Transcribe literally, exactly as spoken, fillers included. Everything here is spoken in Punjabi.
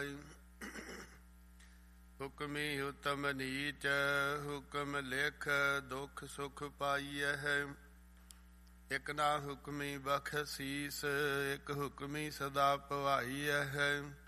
ਹੁਕਮੀ ਹੁਤਮ ਨੀਚ ਹੁਕਮ ਲਿਖ ਦੁਖ ਸੁਖ ਪਾਈਐ। ਇਕ ਨਾ ਹੁਕਮੀ ਬਖਸ਼ੀਸ ਇਕ ਹੁਕਮੀ ਸਦਾ ਭਵਾਈਐ।